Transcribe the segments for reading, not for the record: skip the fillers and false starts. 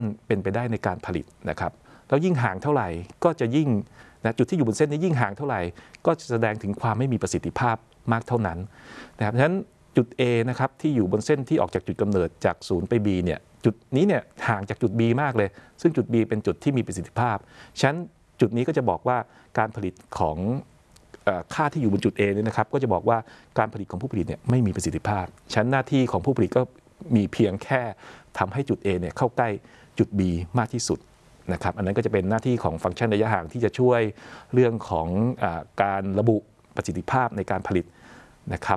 เป็นไปได้ในการผลิตนะครับแล้วยิ่งห่างเท่าไหร่ก็จะยิ่งนะจุดที่อยู่บนเส้นนี้ยิ่งห่างเท่าไหร่ก็จะแสดงถึงความไม่มีประสิทธิภาพมากเท่านั้นนะครับฉะนั้นจุด A นะครับที่อยู่บนเส้นที่ออกจากจุดกำเนิดจาก0ไป B เนี่ยจุดนี้เนี่ยห่างจากจุด B มากเลยซึ่งจุด B เป็นจุดที่มีประสิทธิภาพฉะนั้นจุดนี้ก็จะบอกว่าการผลิตของค่าที่อยู่บนจุด A เนี่ยนะครับก็จะบอกว่าการผลิตของผู้ผลิตเนี่ยไม่มีประสิทธิภาพฉะนั้นหน้าที่ของผู้ผลิตก็มีเพียงแค่ทำให้จุด A เนี่ยเข้าใกล้จุด B มากที่สุดนะครับอันนั้นก็จะเป็นหน้าที่ของฟังก์ชันระยะห่างที่จะช่วยเรื่องของการระบุประสิทธิภาพในการผลิตนะครับ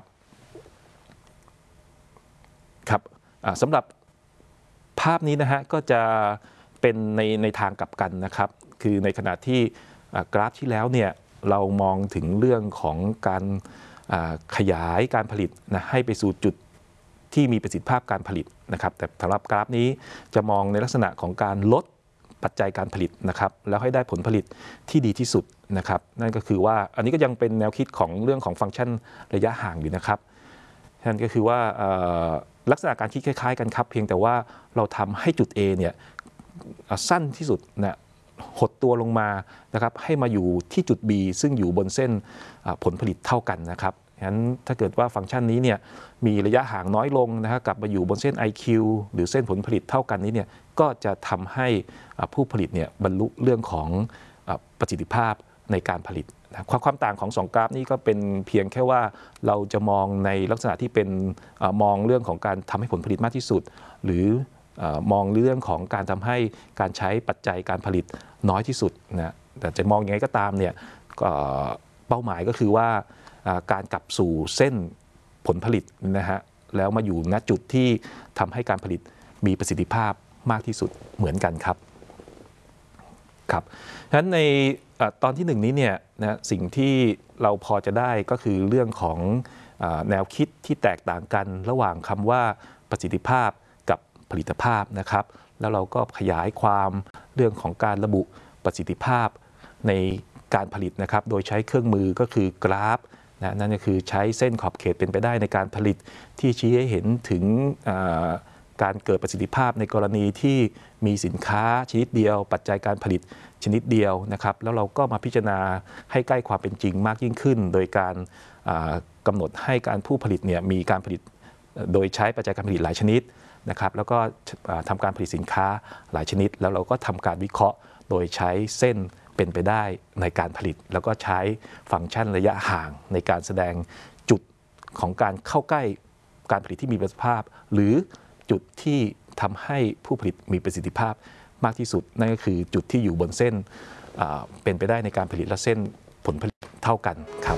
ครับสำหรับภาพนี้นะฮะก็จะเป็นในทางกลับกันนะครับคือในขณะที่กราฟที่แล้วเนี่ยเรามองถึงเรื่องของการขยายการผลิตนะให้ไปสู่จุดที่มีประสิทธิภาพการผลิตนะครับแต่สำหรับกราฟนี้จะมองในลักษณะของการลดปัจจัยการผลิตนะครับแล้วให้ได้ผลผลิตที่ดีที่สุดนะครับนั่นก็คือว่าอันนี้ก็ยังเป็นแนวคิดของเรื่องของฟังก์ชันระยะห่างอยู่นะครับนั่นก็คือว่าลักษณะการคิดคล้ายๆกันครับเพียงแต่ว่าเราทำให้จุด A เนี่ยสั้นที่สุดนะหดตัวลงมานะครับให้มาอยู่ที่จุด B ซึ่งอยู่บนเส้นผลผลิตเท่ากันนะครับฉะนั้นถ้าเกิดว่าฟังก์ชันนี้เนี่ยมีระยะห่างน้อยลงนะครับกลับมาอยู่บนเส้น IQ หรือเส้นผลผลิตเท่ากันนี้เนี่ยก็จะทำให้ผู้ผลิตเนี่ยบรรลุเรื่องของประสิทธิภาพในการผลิตความต่างของ2กราฟนี้ก็เป็นเพียงแค่ว่าเราจะมองในลักษณะที่เป็นมองเรื่องของการทำให้ผลผลิตมากที่สุดหรือมองเรื่องของการทำให้การใช้ปัจจัยการผลิตน้อยที่สุดนะแต่จะมองยังไงก็ตามเนี่ยเป้าหมายก็คือว่าการกลับสู่เส้นผลผลิตนะฮะแล้วมาอยู่ณจุดที่ทำให้การผลิตมีประสิทธิภาพมากที่สุดเหมือนกันครับครับฉะนั้นในตอนที่1นี้เนี่ยนะสิ่งที่เราพอจะได้ก็คือเรื่องของแนวคิดที่แตกต่างกันระหว่างคำว่าประสิทธิภาพกับผลิตภาพนะครับแล้วเราก็ขยายความเรื่องของการระบุประสิทธิภาพในการผลิตนะครับโดยใช้เครื่องมือก็คือกราฟนะนั่นก็คือใช้เส้นขอบเขตเป็นไปได้ในการผลิตที่ชี้ให้เห็นถึงการเกิดประสิทธิภาพในกรณีที่มีสินค้าชนิดเดียวปัจจัยการผลิตชนิดเดียวนะครับแล้วเราก็มาพิจารณาให้ใกล้ความเป็นจริงมากยิ่งขึ้นโดยการกำหนดให้การผู้ผลิตเนี่ยมีการผลิตโดยใช้ปัจจัยการผลิตหลายชนิดนะครับแล้วก็ทำการผลิตสินค้าหลายชนิดแล้วเราก็ทำการวิเคราะห์โดยใช้เส้นเป็นไปได้ในการผลิตแล้วก็ใช้ฟังก์ชันระยะห่างในการแสดงจุดของการเข้าใกล้การผลิตที่มีประสิทธิภาพหรือจุดที่ทำให้ผู้ผลิตมีประสิทธิภาพมากที่สุดนั่นก็คือจุดที่อยู่บนเส้นเป็นไปได้ในการผลิตและเส้นผลผลิตเท่ากันครับ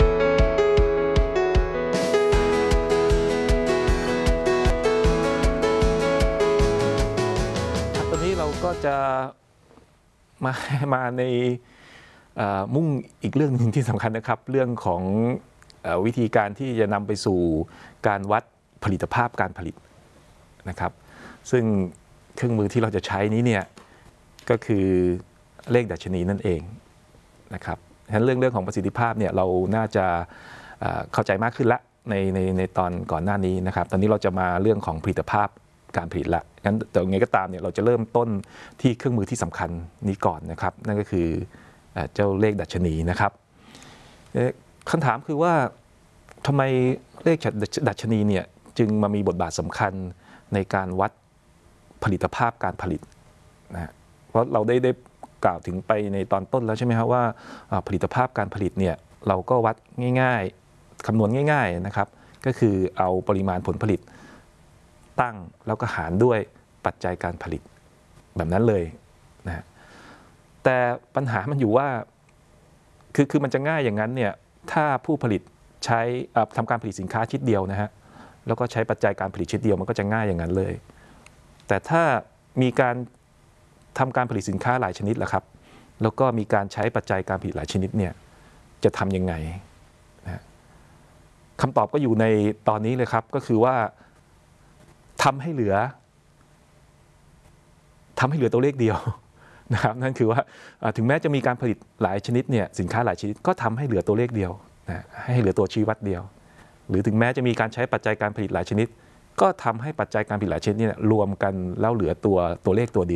ตอนนี้เราก็จะมาในมุ่งอีกเรื่องนึงที่สำคัญนะครับเรื่องของวิธีการที่จะนำไปสู่การวัดผลิตภาพการผลิตนะครับซึ่งเครื่องมือที่เราจะใช้นี้เนี่ยก็คือเลขดัชนีนั่นเองนะครับฉะนั้นเรื่องของประสิทธิภาพเนี่ยเราน่าจะเข้าใจมากขึ้นละในตอนก่อนหน้านี้นะครับตอนนี้เราจะมาเรื่องของผลิตภาพการผลิตละงั้นแต่ยังไงก็ตามเนี่ยเราจะเริ่มต้นที่เครื่องมือที่สำคัญนี้ก่อนนะครับนั่นก็คือเจ้าเลขดัชนีนะครับคำถามคือว่าทำไมเลขดัชนีเนี่ยจึงมามีบทบาทสำคัญในการวัดผลิตภาพการผลิตนะเพราะเราได้กล่าวถึงไปในตอนต้นแล้วใช่ไหมครับว่าผลิตภาพการผลิตเนี่ยเราก็วัดง่ายๆคำนวณง่ายๆนะครับก็คือเอาปริมาณผลผลิตตั้งแล้วก็หารด้วยปัจจัยการผลิตแบบนั้นเลยนะแต่ปัญหามันอยู่ว่าคือมันจะง่ายอย่างนั้นเนี่ยถ้าผู้ผลิตใช้ทำการผลิตสินค้าชิ้นเดียวนะฮะแล้วก็ใช้ปัจจัยการผลิตชิ้นเดียวมันก็จะง่ายอย่างนั้นเลยแต่ถ้ามีการทำการผลิตสินค้าหลายชนิดล่ะครับแล้วก็มีการใช้ปัจจัยการผลิตหลายชนิดเนี่ยจะทำยังไงนะคำตอบก็อยู่ในตอนนี้เลยครับก็คือว่าทำให้เหลือตัวเลขเดียวนะครับนั่นคือว่าถึงแม้จะมีการผลิตหลายชนิดเนี่ยสินค้าหลายชนิดก็ทำให้เหลือตัวเลขเดียวนะให้เหลือตัวชี้วัดเดียวหรือถึงแม้จะมีการใช้ปัจจัยการผลิตหลายชนิดก็ทำให้ปัจจัยการผลิตหลายชนิดเนี่ยรวมกันแล้วเหลือตัวเลขตัวเดียว